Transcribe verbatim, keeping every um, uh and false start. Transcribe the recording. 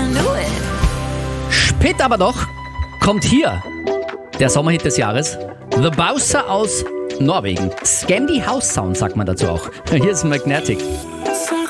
can do it. Spät aber doch kommt hier der Sommerhit des Jahres. The Bowser aus Norwegen. Scandi House Sound sagt man dazu auch. Hier ist Magnetic. Sag